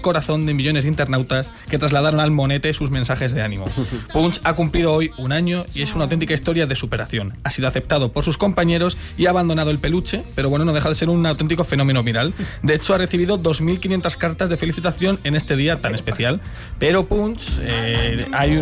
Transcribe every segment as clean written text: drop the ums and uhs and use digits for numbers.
corazón de millones de internautas que trasladaron al monete sus mensajes de ánimo. Punch ha cumplido hoy 1 año y es una auténtica historia de superación. Ha sido aceptado por sus compañeros y ha abandonado el peluche, pero bueno, no deja de ser un auténtico fenómeno viral. De hecho, ha recibido 2.500 cartas de felicitación en este día tan especial. Pero Punch, hay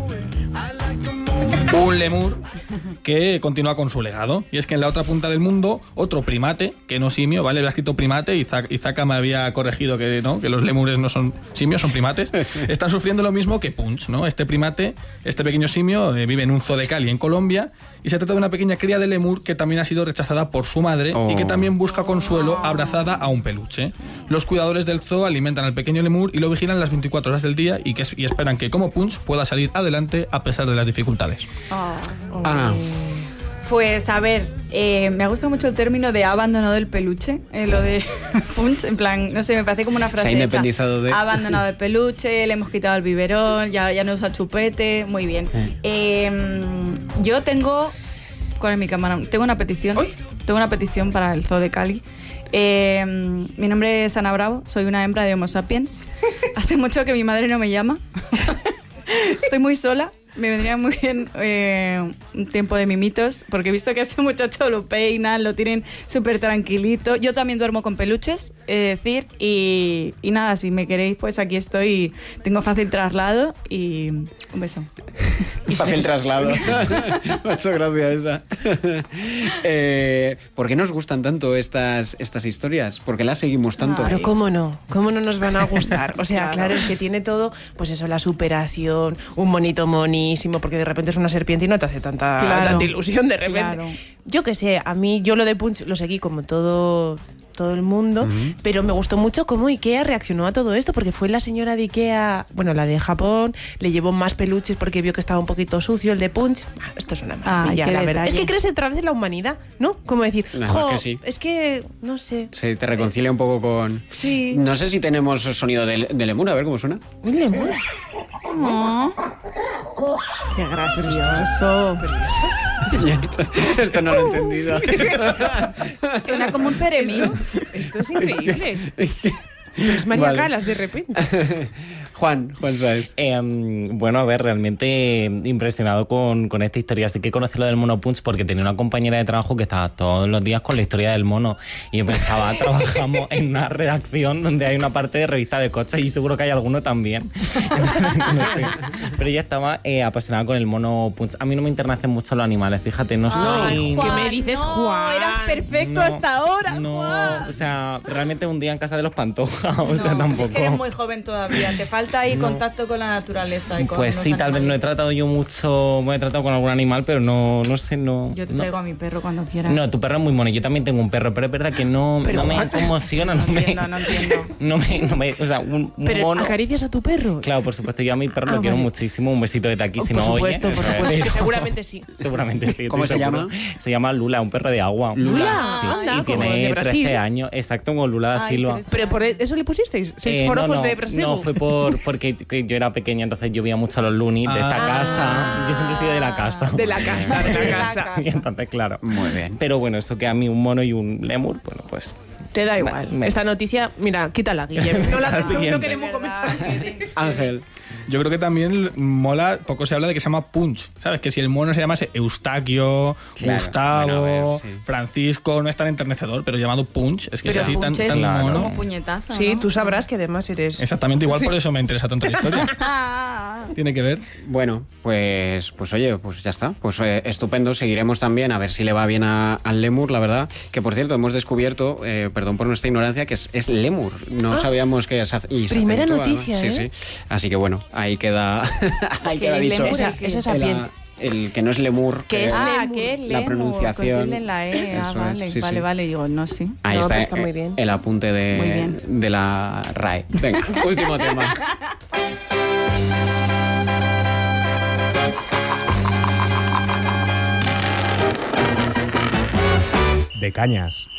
un lemur que continúa con su legado, y es que en la otra punta del mundo otro primate, que no simio, ¿vale? Había escrito primate y Zaka me había corregido que no, que los lemures no son simios, son primates. Están sufriendo lo mismo que Punch, ¿no? Este primate, este pequeño simio, vive en un zoo de Cali, en Colombia, y se trata de una pequeña cría de lemur que también ha sido rechazada por su madre y que también busca consuelo abrazada a un peluche. Los cuidadores del zoo alimentan al pequeño lemur y lo vigilan las 24 horas del día y esperan que, como Punch, pueda salir adelante a pesar de las dificultades. Ana. Pues a ver, me ha gustado mucho el término de ha abandonado el peluche, lo de Punch, en plan, no sé, me parece como una frase. Se ha independizado de... Ha abandonado el peluche, le hemos quitado el biberón, ya no usa chupete, muy bien. Yo tengo... ¿Cuál es mi cámara? Tengo una petición. ¿Hoy? Tengo una petición para el Zoo de Cali. Mi nombre es Ana Bravo, soy una hembra de Homo sapiens. Hace mucho que mi madre no me llama. Estoy muy sola. Me vendría muy bien un tiempo de mimitos, porque he visto que a este muchacho lo peinan, lo tienen súper tranquilito. Yo también duermo con peluches, es decir, y nada, si me queréis, pues aquí estoy. Tengo fácil traslado y un beso. Fácil traslado. Me ha hecho gracia esa. ¿Por qué nos gustan tanto estas historias? ¿Por qué las seguimos tanto? Pero ¿cómo no nos van a gustar? O sea, claro, es que tiene todo, pues eso, la superación, un monito monísimo, porque de repente es una serpiente y no te hace tanta ilusión de repente. Claro. Yo qué sé, a mí, yo lo de Punch lo seguí como todo el mundo, pero me gustó mucho cómo Ikea reaccionó a todo esto, porque fue la señora de Ikea, bueno, la de Japón, le llevó más peluches porque vio que estaba un poquito sucio el de Punch. Esto es una maravilla, la verdad. Es que crees otra vez en la humanidad, ¿no? Como decir, que sí. Es que, no sé. Se te reconcilia un poco con... Sí. No sé si tenemos sonido de lemur, a ver cómo suena. ¿Un lemur? ¡Qué gracioso! Esto no lo he entendido. Suena como un ceremío. Esto es increíble. Pero es María Calas de repente. Juan Sáez. Bueno, a ver, realmente impresionado con esta historia. Así que conocí lo del mono Punch porque tenía una compañera de trabajo que estaba todos los días con la historia del mono. Y yo pensaba, trabajamos en una redacción donde hay una parte de revista de coches y seguro que hay alguno también. No sé. Pero ella estaba apasionada con el mono Punch. A mí no me internecen mucho los animales, fíjate, no soy... ¿Qué me dices, Juan? Eras perfecto hasta ahora, no, Juan. O sea, realmente un día en casa de los Pantoja, o sea, tampoco. Es que eres muy joven todavía, te falta ahí contacto con la naturaleza. Y con pues sí, tal vez no he tratado yo mucho, me he tratado con algún animal, pero no sé, no. Yo te traigo a mi perro cuando quieras. No, tu perro es muy mono, yo también tengo un perro, pero es verdad que no me emociona, no entiendo. No me, o sea, un pero mono. ¿acaricias a tu perro? Claro, por supuesto, yo a mi perro lo quiero muchísimo, un besito desde aquí, si no oye. Por supuesto, que seguramente sí. Seguramente sí. ¿Cómo se llama? Se llama Lula, un perro de agua. ¿Lula? Sí, Anda, y como el de tiene Brasil. 13 años, exacto, como Lula da Silva. ¿Pero por eso le pusisteis? ¿6 forofos de Brasil? No, fue porque yo era pequeña, entonces yo veía mucho a los Looney de esta casa. Yo siempre he sido de la casa. De la casa. Y entonces, claro. Muy bien. Pero bueno, eso que a mí un mono y un lemur, bueno, pues... Te da igual. Esta noticia, mira, quítala, Guillermo. No queremos comentar. Ángel. Yo creo que también mola, poco se habla de que se llama Punch, ¿sabes? Que si el mono se llamase Eustaquio, Claro, Gustavo, bueno, a ver, sí. Francisco, no es tan enternecedor, pero llamado Punch, es que Pero es así tan Punch es mono. como puñetazo, Sí, ¿no? tú sabrás que además eres... Exactamente, igual por eso me interesa tanto la historia. Tiene que ver. Bueno, pues oye, pues ya está. Pues estupendo, seguiremos también a ver si le va bien al lemur, la verdad. Que por cierto, hemos descubierto, perdón por nuestra ignorancia, que es lemur. No sabíamos que es... Primera noticia, ¿no? Sí. Así que bueno, ahí queda dicho. Esa es sapiente. El que no es lemur, que es la lemur, pronunciación. con tilde en la E. Eso Vale, es, sí, sí. vale, digo, no, sí. Ahí No, está, muy bien. el apunte Muy bien. de la RAE. Venga, último tema. De cañas.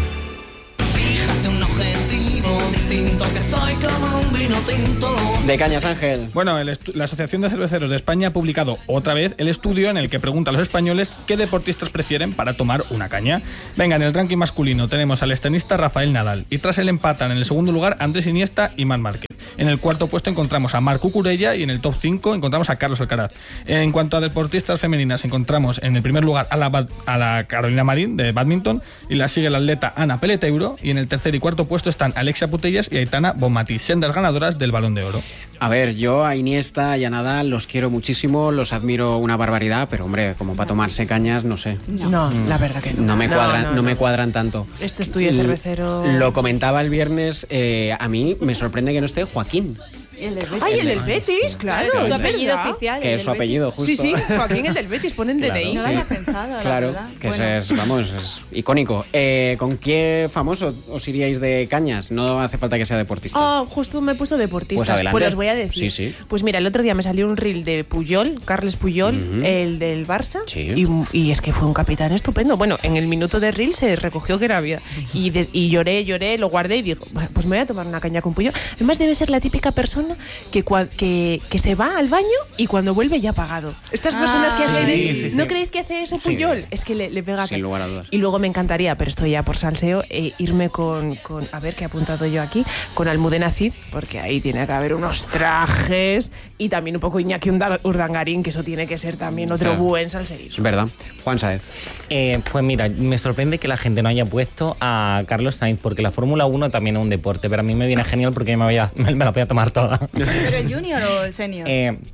De cañas, Ángel. Bueno, la Asociación de Cerveceros de España ha publicado otra vez el estudio en el que pregunta a los españoles qué deportistas prefieren para tomar una caña. Venga, en el ranking masculino tenemos al tenista Rafael Nadal y tras él empatan en el segundo lugar Andrés Iniesta y Marc Márquez. En el cuarto puesto encontramos a Mar Cucurella y en el top 5 encontramos a Carlos Alcaraz. En cuanto a deportistas femeninas, encontramos en el primer lugar a la Carolina Marín de badminton y la sigue la atleta Ana Peleteuro, y en el tercer y cuarto puesto están Alexia Putellas y Aitana Bonmatí, sendas ganadoras del Balón de Oro. A ver, yo a Iniesta y a Nadal los quiero muchísimo, los admiro una barbaridad, pero hombre, como para tomarse cañas, no sé. No, la verdad que no. No me cuadran tanto. Este es tuyo, cervecero. Lo comentaba el viernes, a mí me sorprende que no esté Joaquín. ¡Ay, el del Betis! Claro, es su es apellido verdad. oficial. Que es su apellido, justo. Sí, sí, Joaquín, el del Betis, ponen DNI. No lo había pensado, Claro, la verdad. que Bueno. es icónico. ¿Con qué famoso os iríais de cañas? No hace falta que sea deportista. Ah, justo me he puesto deportistas. Pues adelante. os voy a decir. Sí, sí. Pues mira, el otro día me salió un reel de Puyol, Carles Puyol, el del Barça. Sí. Y es que fue un capitán estupendo. Bueno, en el minuto de reel se recogió que era vida. Y lloré, lo guardé y digo, pues me voy a tomar una caña con Puyol. Además debe ser la típica persona que se va al baño y cuando vuelve ya ha pagado. Estas personas que hacen sí, esto, sí, ¿no sí. creéis que hace eso Puyol? Es que le pega. Sin lugar a dudas. Y luego me encantaría, pero estoy ya por salseo, irme con a ver qué he apuntado yo aquí, con Almudena Cid, porque ahí tiene que haber unos trajes y también un poco Iñaki Urdangarín, que eso tiene que ser también otro Claro. buen salseísmo. Es verdad. Juan Sáez. Pues mira, me sorprende que la gente no haya puesto a Carlos Sainz, porque la Fórmula 1 también es un deporte, pero a mí me viene genial porque me la voy a tomar toda. ¿Pero el junior o el senior?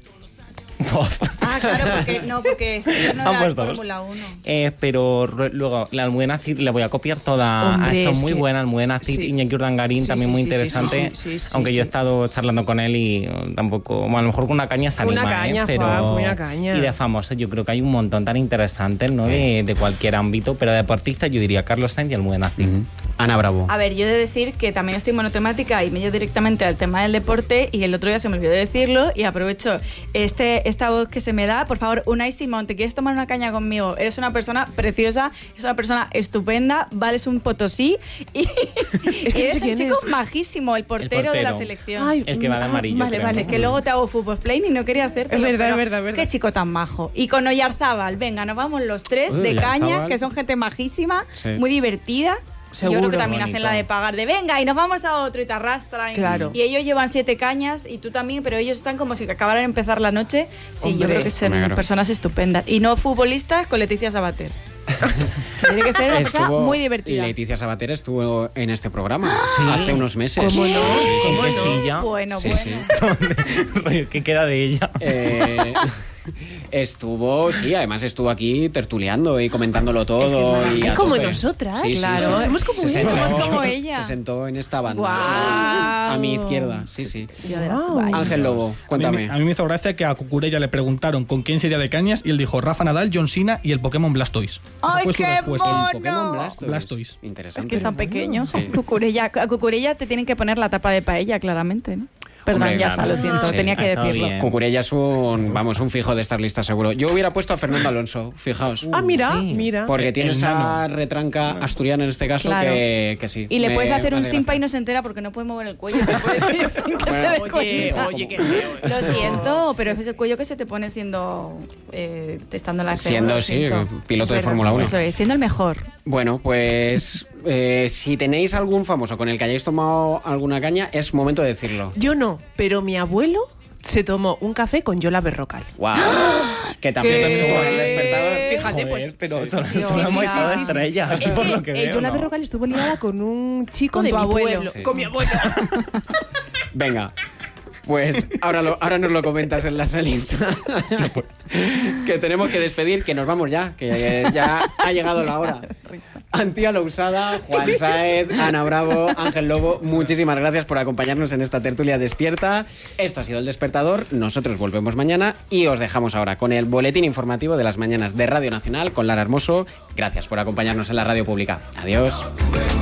Ah, claro, porque senior no Ambos era dos. Fórmula 1. Pero luego la Almudena Cid la voy a copiar toda. Hombre, Son es muy que- buena Almudena Cid, sí. Iñaki Urdangarín, Sí, también sí, muy sí, sí, interesante. sí, aunque sí. yo he estado charlando con él y tampoco, bueno, a lo mejor con una caña se Una anima, caña, pero Juan, una caña. y de famosos yo creo que hay un montón tan interesantes, ¿no? De cualquier ámbito, pero de deportistas yo diría Carlos Sainz y Almudena Cid. Ana Bravo. A ver, yo he de decir que también estoy monotemática y me llevo directamente al tema del deporte, y el otro día se me olvidó decirlo y aprovecho esta voz que se me da. Por favor, Unai Simón, ¿te quieres tomar una caña conmigo? Eres una persona preciosa, eres una persona estupenda, vales un potosí y, Es que y no eres sé un quién chico es. majísimo, el portero de la portero. selección. Ay, El que va de amarillo, Vale, creo, vale. ¿no? Que luego te hago fútbol play y no quería hacerte. Es verdad, es verdad. Qué chico tan majo. Y con Oyarzábal, venga, nos vamos los tres Uy, de Oyarzábal. caña, que son gente majísima, Sí. muy divertida. Seguro. Yo creo que también Bonito. hacen la de pagar de venga y nos vamos a otro y te arrastran. Claro. Y ellos llevan 7 cañas y tú también, pero ellos están como si acabaran de empezar la noche. Sí, Hombre. yo creo que son Claro. personas estupendas. Y no futbolistas con Leticia Sabater. Tiene que ser una persona muy divertida. Leticia Sabater estuvo en este programa hace unos meses. ¿Cómo no? ¿Cómo ¿Cómo no? no? Bueno, Sí, bueno. sí. ¿Qué queda de ella? Estuvo aquí tertuleando y comentándolo todo. Es que y es a como tope. nosotras, Sí, sí, claro. sí. Somos como Se ella. sentó- Somos como ella. Se sentó en esta banda. Guau. A mi izquierda, sí, sí. Yo de las Wow. guay. Ángel Lobo, cuéntame. A mí me hizo gracia que a Cucurella le preguntaron con quién sería de cañas y él dijo Rafa Nadal, John Cena y el Pokémon Blastoise. Esa ¡Ay, fue su qué respuesta. mono! Pokémon Blastoise. Blastoise. Interesante. Es que es tan pequeño. Sí. A Cucurella te tienen que poner la tapa de paella, claramente, ¿no? Perdón, Hombre, ya está, claro. lo siento, Sí. tenía que Ha estado decirlo. bien. Cucurella es un fijo de estar lista seguro. Yo hubiera puesto a Fernando Alonso, fijaos. Ah, mira, Sí. mira. Porque tiene el esa nano. retranca asturiana en este caso Claro. que sí. Y le Me puedes hacer un hace simpa gracia. y no se entera porque no puede mover el cuello. Te puedes ir sin que se dé cuenta. Oye, qué feo. Lo siento, pero es el cuello que se te pone siendo testando la Siendo, lo sí, siento. piloto Es de verdad, Fórmula 1. Eso es, siendo el mejor. Bueno, pues si tenéis algún famoso con el que hayáis tomado alguna caña, es momento de decirlo. Yo no, pero mi abuelo se tomó un café con Yola Berrocal. ¡Wow! Que también ¿Qué? estuvo en el despertador. Fíjate, pues. Joder, pero sí, solo, sí, solo sí, hemos sí, estado sí, entre sí. ellas. Es por que, lo que veo, Yola ¿no? Berrocal estuvo liada con un chico Con de tu mi abuelo. pueblo. Sí. Con mi abuelo. Venga. Pues ahora nos lo comentas en la salita. Que tenemos que despedir, que nos vamos ya, que ya ha llegado la hora. Antía Lousada, Juan Sáez, Ana Bravo, Ángel Lobo, muchísimas gracias por acompañarnos en esta tertulia despierta. Esto ha sido El Despertador, nosotros volvemos mañana y os dejamos ahora con el boletín informativo de las mañanas de Radio Nacional con Lara Hermoso. Gracias por acompañarnos en la radio pública. Adiós.